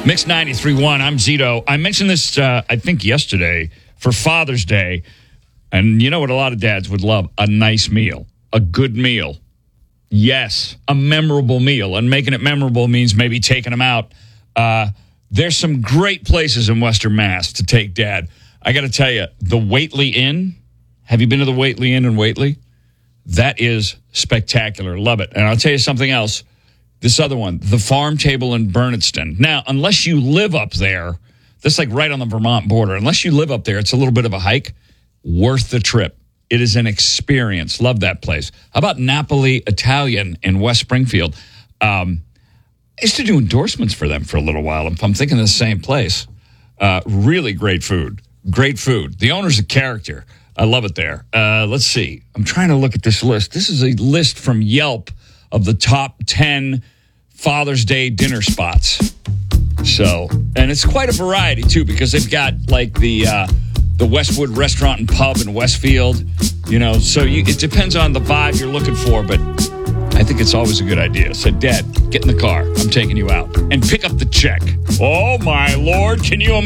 Mix 93.1, I'm Zito. I mentioned this, I think, yesterday for Father's Day. And you know what a lot of dads would love? A nice meal, a good meal. Yes, a memorable meal. And making it memorable means maybe taking them out. There's some great places in Western Mass to take Dad. I got to tell you, the Whately Inn. Have you been to the Whately Inn in Whately? That is spectacular. Love it. And I'll tell you something else. This other one, the Farm Table in Bernardston. Now, unless you live up there, that's like right on the Vermont border. Unless you live up there, it's a little bit of a hike. Worth the trip. It is an experience. Love that place. How about Napoli Italian in West Springfield? I used to do endorsements for them for a little while. If I'm thinking of the same place. Really great food. Great food. The owner's a character. I love it there. Let's see. I'm trying to look at this list. This is a list from Yelp of the top 10 Father's Day dinner spots. So, and it's quite a variety, too, because they've got, like, the Westwood Restaurant and Pub in Westfield, you know, so it depends on the vibe you're looking for, but I think it's always a good idea. So, Dad, get in the car. I'm taking you out. And pick up the check. Oh, my Lord, can you imagine?